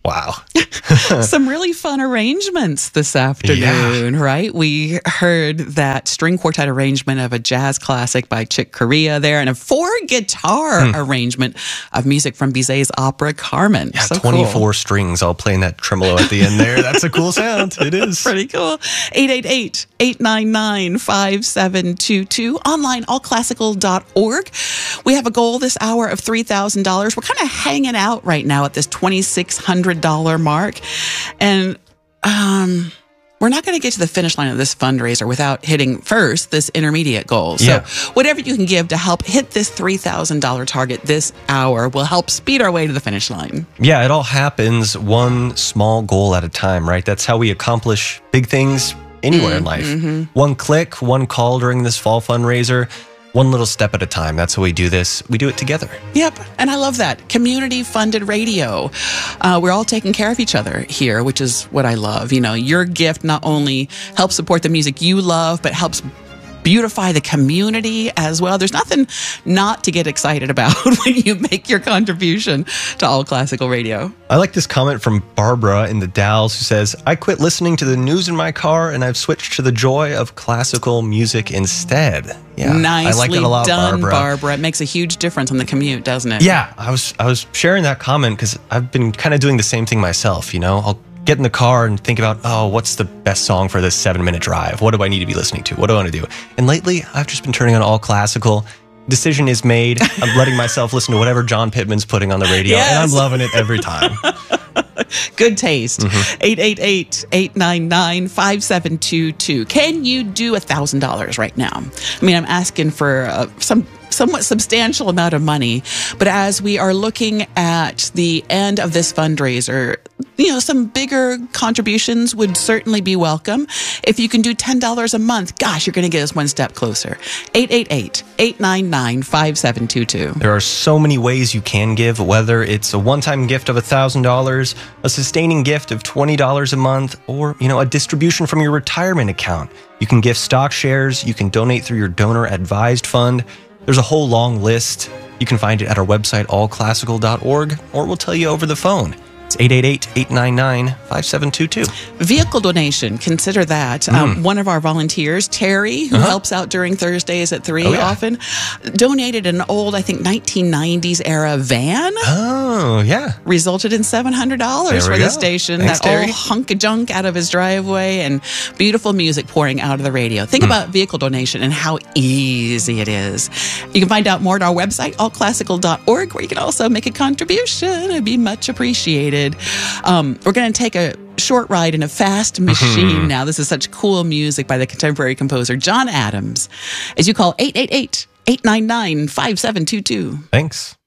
Wow. Some really fun arrangements this afternoon, right? We heard that string quartet arrangement of a jazz classic by Chick Corea there, and a 4-guitar arrangement of music from Bizet's opera Carmen. Yeah, so 24 cool. strings all playing that tremolo at the end there. That's a cool sound. It is. Pretty cool. 888-899-5722. Online, allclassical.org. We have a goal this hour of $3,000. We're kind of hanging out right now at this $2,600 mark. And we're not going to get to the finish line of this fundraiser without hitting first this intermediate goal. So whatever you can give to help hit this $3,000 target this hour will help speed our way to the finish line. Yeah, it all happens one small goal at a time, right? That's how we accomplish big things anywhere in life. One click, one call during this fall fundraiser. One little step at a time. That's how we do this. We do it together. Yep. And I love that. Community-funded radio. We're all taking care of each other here, which is what I love. You know, your gift not only helps support the music you love, but helps beautify the community as well. There's nothing not to get excited about when you make your contribution to All Classical Radio. I like this comment from Barbara in the Dalles who says, I quit listening to the news in my car and I've switched to the joy of classical music instead. Yeah, Nicely I like that a lot, done, Barbara. It makes a huge difference on the commute, doesn't it? Yeah, I was sharing that comment because I've been kind of doing the same thing myself, you know? I'll get in the car and think about, oh, what's the best song for this 7-minute drive? What do I need to be listening to? What do I want to do? And lately, I've just been turning on All Classical. Decision is made. I'm letting myself listen to whatever John Pittman's putting on the radio, and I'm loving it every time. Good taste. 888-899-5722. Can you do $1,000 right now? I mean, I'm asking for some somewhat substantial amount of money, but as we are looking at the end of this fundraiser, you know, some bigger contributions would certainly be welcome. If you can do $10 a month, gosh, you're going to get us one step closer. 888-899-5722. There are so many ways you can give, whether it's a one-time gift of $1,000, a sustaining gift of $20 a month, or, you know, a distribution from your retirement account. You can gift stock shares. You can donate through your donor-advised fund. There's a whole long list. You can find it at our website, allclassical.org, or we'll tell you over the phone. It's 888-899-5722. Vehicle donation, consider that. One of our volunteers, Terry, who helps out during Thursdays at 3 often, donated an old, I think, 1990s era van. Oh, yeah. Resulted in $700 for the station. Thanks, that Terry. old hunk of junk out of his driveway and beautiful music pouring out of the radio. Think about vehicle donation and how easy it is. You can find out more at our website, allclassical.org, where you can also make a contribution. It'd be much appreciated. We're going to take a short ride in a fast machine now. This is such cool music by the contemporary composer John Adams. As you call 888-899-5722. Thanks.